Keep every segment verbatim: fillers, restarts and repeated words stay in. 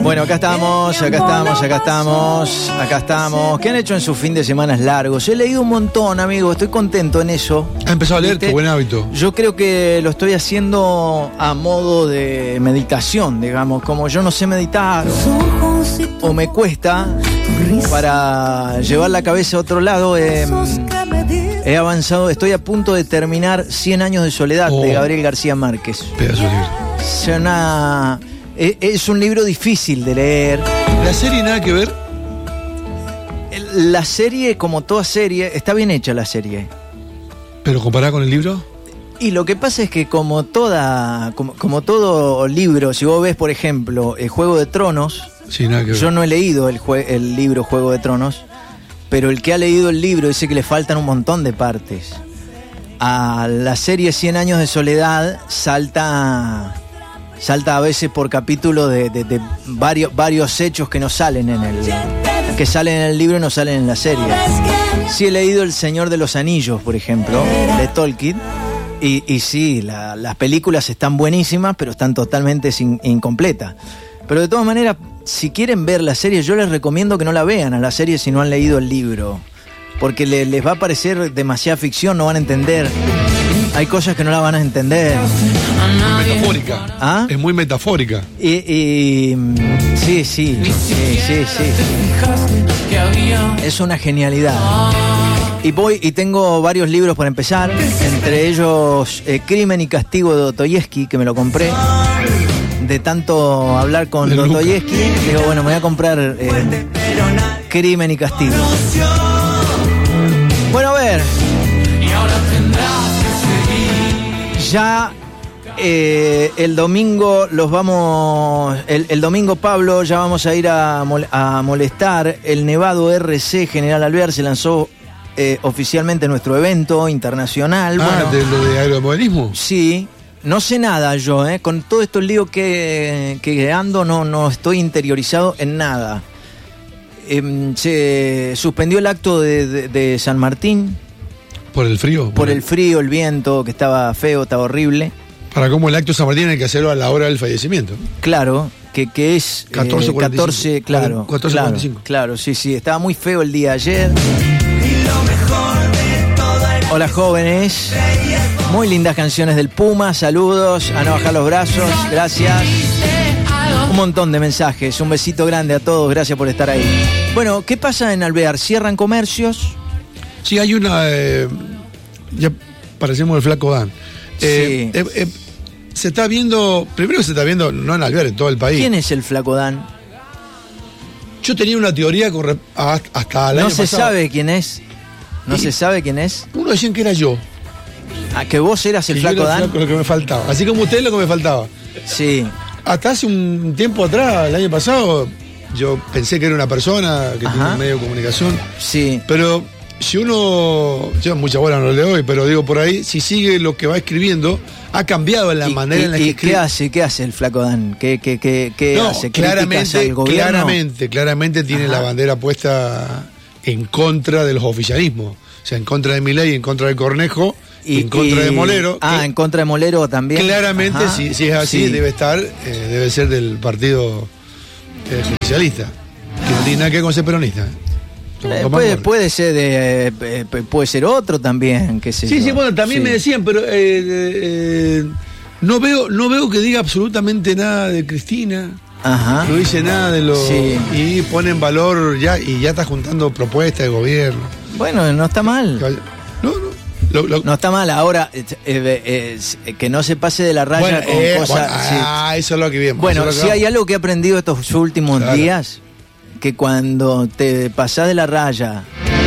Bueno, acá estamos, acá estamos, acá estamos, acá estamos. ¿Qué han hecho en sus fin de semana largos? He leído un montón, amigo, estoy contento en eso. Ha empezado a leer, qué buen hábito. Yo creo que lo estoy haciendo a modo de meditación, digamos. Como yo no sé meditar o, o me cuesta, para llevar la cabeza a otro lado, eh, he avanzado, estoy a punto de terminar Cien años de soledad, oh, de Gabriel García Márquez. Pedazo de libro. Es una... Es un libro difícil de leer. ¿La serie nada que ver? La serie, como toda serie, está bien hecha la serie. ¿Pero comparada con el libro? Y lo que pasa es que como toda, como, como todo libro, si vos ves, por ejemplo, el Juego de Tronos, sí, nada que ver. Yo no he leído el, jue, el libro Juego de Tronos, pero el que ha leído el libro dice que le faltan un montón de partes. A la serie Cien años de soledad salta... Salta a veces por capítulo de, de, de varios, varios hechos que no salen en el que salen en el libro y no salen en la serie. Sí he leído El Señor de los Anillos, por ejemplo, de Tolkien, y, y sí, la, las películas están buenísimas, pero están totalmente sin, incompletas. Pero de todas maneras, si quieren ver la serie, yo les recomiendo que no la vean a la serie si no han leído el libro, porque le, les va a parecer demasiada ficción, no van a entender. Hay cosas que no la van a entender. Es metafórica. ¿Ah? Es muy metafórica. Y, y sí, sí, sí, sí, sí. Es una genialidad. Y voy y tengo varios libros para empezar, entre ellos eh, Crimen y Castigo de Dostoyevsky, que me lo compré. De tanto hablar con Dostoyevsky, digo, bueno, me voy a comprar eh, Crimen y Castigo. Bueno, a ver. Ya eh, el domingo los vamos, el, el domingo Pablo, ya vamos a ir a, mol, a molestar. El Nevado R C General Alvear se lanzó eh, oficialmente nuestro evento internacional. Ah, bueno, ¿de lo de aeromodelismo? Sí, no sé nada yo, eh, con todo esto el lío que, que ando, no, no estoy interiorizado en nada. Eh, se suspendió el acto de, de, de San Martín. ¿Por el frío? Por bueno. el frío, el viento, que estaba feo, estaba horrible. Para cómo el acto de San Martín hay que hacerlo a la hora del fallecimiento. Claro, que, que es catorce, eh, catorce, claro, catorce, claro, cuarenta y cinco. Claro, sí, sí, estaba muy feo el día ayer. Hola jóvenes, muy lindas canciones del Puma, saludos, a no bajar los brazos, gracias. Un montón de mensajes, un besito grande a todos, gracias por estar ahí. Bueno, ¿qué pasa en Alvear? ¿Cierran comercios? Sí, hay una... Eh, ya parecemos el flaco Dan. Eh, sí. eh, eh, se está viendo... Primero se está viendo, no en Alvear, en todo el país. ¿Quién es el flaco Dan? Yo tenía una teoría con, hasta el no año se pasado. sabe quién es. No y se sabe quién es. Uno decían que era yo. ¿A que vos eras el que flaco yo era Dan? El flaco, lo que me faltaba. Así como usted, lo que me faltaba. Sí. Hasta hace un tiempo atrás, el año pasado, yo pensé que era una persona que tiene un medio de comunicación. Sí. Pero si uno, yo mucha bola no le doy, pero digo por ahí, si sigue lo que va escribiendo, ha cambiado en la y, manera y, en la y que escribe. ¿Qué hace? ¿Qué hace el flaco Dan? ¿Qué, qué, qué, qué no, hace? Claramente, al gobierno? claramente, claramente tiene Ajá. la bandera puesta en contra de los oficialismos. O sea, en contra de Milei, en contra de Cornejo, y en contra y, de Molero. Ah, en contra de Molero también. Claramente, si, si es así, sí. debe estar, eh, debe ser del partido eh, socialista, que no tiene nada que ver con ser peronista. Eh, puede, puede ser de, eh, puede ser otro también, qué sé sí, yo. Sí, bueno, también sí. me decían, pero eh, eh, no veo, no veo que diga absolutamente nada de Cristina. Ajá. No dice nada de lo sí. y pone en valor ya y ya está juntando propuestas de gobierno. Bueno, no está mal. No, no. Lo, lo... No está mal. Ahora eh, eh, eh, que no se pase de la raya bueno, con eh, cosas. Bueno, sí. Ah, eso es lo que bien. Bueno, si sí hay algo que he aprendido estos últimos claro. días, que cuando te pasás de la raya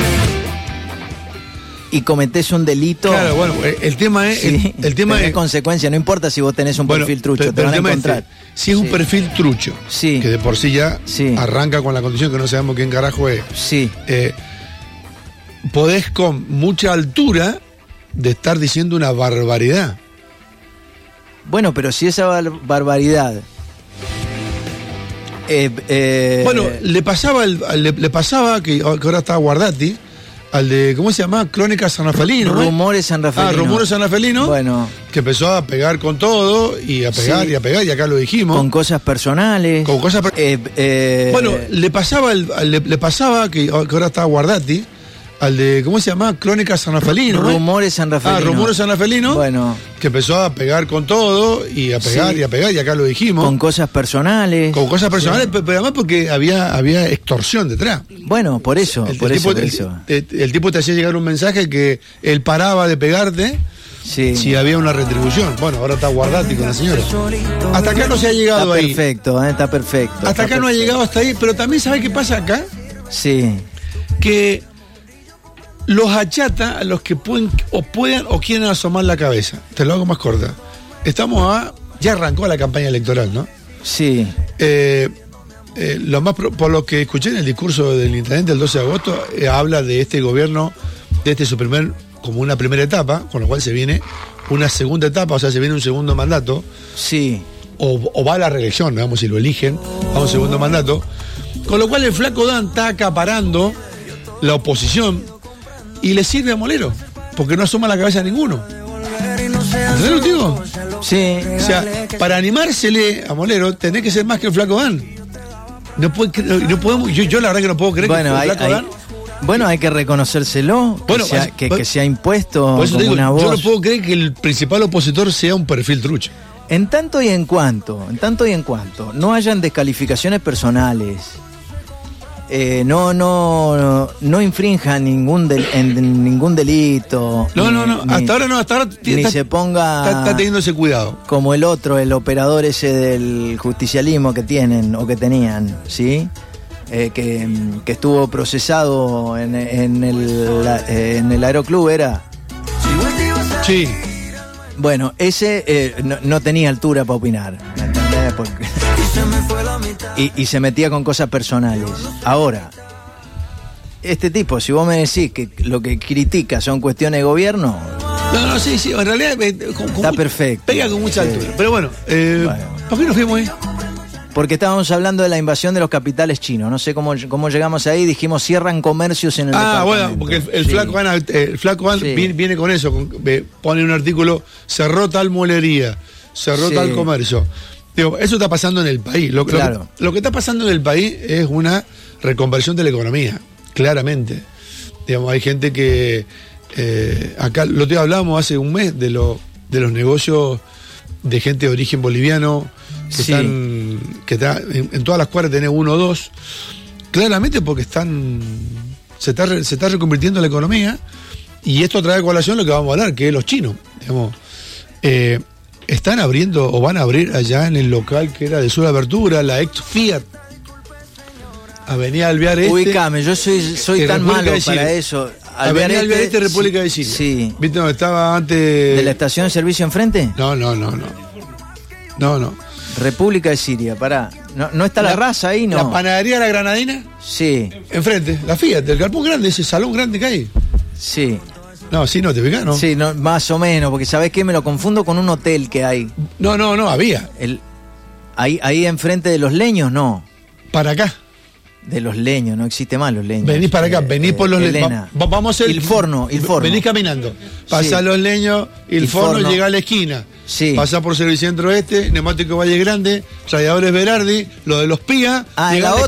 y cometés un delito. Claro, bueno, el tema es. Sí, el, el tema es consecuencia, no importa si vos tenés un bueno, perfil trucho, pero, te van a encontrar. Este, si es sí. un perfil trucho, sí. que de por sí ya sí. arranca con la condición que no sabemos quién carajo es. Sí. Eh, podés con mucha altura de estar diciendo una barbaridad. Bueno, pero si esa bar- barbaridad. Eh, eh, bueno, le pasaba, el, le, le pasaba que, que ahora está Guardati. al de, ¿cómo se llama? Crónicas San Rafaelino. Rumores San Rafaelino. Ah, Rumores San Rafaelino. Bueno. Que empezó a pegar con todo y a pegar sí. y a pegar, y acá lo dijimos. Con cosas personales. Con cosas per- eh, eh, Bueno, le pasaba, el, le, le pasaba que, que ahora está Guardati, al de, ¿cómo se llama? Crónicas San Rafaelino. Rumores San Rafaelino. Ah, Rumores San Rafaelino. Bueno. Que empezó a pegar con todo y a pegar sí. y a pegar, y acá lo dijimos. Con cosas personales. Con cosas personales, sí. pero, pero además porque había, había extorsión detrás. Bueno, por eso, el, por el eso, tipo, por el, eso. El, el tipo te hacía llegar un mensaje que él paraba de pegarte sí. si había una retribución. Bueno, ahora está Guardati con la señora. Hasta acá no se ha llegado está ahí. Perfecto, eh, está perfecto. Hasta está acá perfecto. no ha llegado hasta ahí, pero también ¿sabes qué pasa acá? Sí. Que los achata a los que pueden o puedan o quieren asomar la cabeza. Te lo hago más corta. Estamos a... Ya arrancó la campaña electoral, ¿no? Sí. Eh, eh, lo más pro, por lo que escuché en el discurso del intendente el doce de agosto, eh, habla de este gobierno, de este su primer, como una primera etapa, con lo cual se viene una segunda etapa, o sea, se viene un segundo mandato. Sí. O, o va a la reelección, digamos, si lo eligen, a un segundo mandato. Con lo cual el flaco Dan está acaparando la oposición y le sirve a Molero, porque no asoma la cabeza a ninguno. ¿Entendés lo que digo? Sí. O sea, para animársele a Molero tenés que ser más que el flaco Dan. No, puede, no podemos, yo, yo la verdad que no puedo creer bueno, que el hay, flaco hay, Dan. Bueno, hay que reconocérselo, bueno, que, sea, que, que se ha impuesto como digo, una voz. Yo no puedo creer que el principal opositor sea un perfil trucho. En tanto y en cuanto, en tanto y en cuanto, no hayan descalificaciones personales, eh, no, no, no, no infrinjan ningún del, en ningún delito. No, ni, no, no, ni, hasta ahora no, hasta ahora ni está, se ponga está, está teniendo ese cuidado. Como el otro, el operador ese del justicialismo que tienen o que tenían, ¿sí? Eh, que, que estuvo procesado en, en, el, la, en el Aeroclub, ¿era? Sí. Bueno, ese eh, no, no tenía altura para opinar, ¿me entendés? Porque y, y se metía con cosas personales. Ahora, este tipo, si vos me decís que lo que critica son cuestiones de gobierno... No, no, sí, sí, en realidad... Eh, con, con está perfecto. Pega con mucha sí. altura. Pero bueno, eh, bueno, ¿por qué nos fuimos ahí? Porque estábamos hablando de la invasión de los capitales chinos. No sé cómo, cómo llegamos ahí. Dijimos, cierran comercios en el Ah, bueno, porque el, el sí. flaco Ana, el flaco Ana sí. viene, viene con eso. Con, pone un artículo, cerró tal molería, cerró sí. tal comercio. Digo, eso está pasando en el país. Lo, claro. lo, que, lo que está pasando en el país es una reconversión de la economía, claramente. Digamos, hay gente que... Eh, acá, lo que hablamos hace un mes de, lo, de los negocios de gente de origen boliviano que sí. están que está, en, en todas las cuadras tenés uno o dos, claramente porque están se está, se está reconvirtiendo la economía, y esto trae a colación lo que vamos a hablar, que es los chinos, digamos, eh, están abriendo o van a abrir allá en el local que era de Sur Abertura, la ex Fiat, Avenida Alvear Este. Ubicame, yo soy, soy tan malo para eso. Avenida Alvear Este, República de Chile. Sí. ¿Viste dónde estaba antes? ¿De la estación de servicio enfrente? No, no, no, no. No, no. República de Siria, pará. ¿No, no está la, la raza ahí, no? ¿La panadería La Granadina? Sí. Enfrente, la Fiat, el galpón grande, ese salón grande que hay. Sí. No, sí, no, te fijas, ¿no? Sí, no, más o menos, porque ¿sabés qué? Me lo confundo con un hotel que hay. No, no, no, había. El, ahí, ahí enfrente de Los Leños, no. Para acá. De Los Leños, no existe más Los Leños. Venís para acá, eh, venís por Los Leños. Va, vamos a hacer. El forno, el forno. Venís caminando. Pasá sí. Los Leños, el, el forno, forno, llega a la esquina. Sí. Pasá por Servicentro Este, Neumático Valle Grande, Radiadores Berardi, lo de los Pía. Ah, en la otra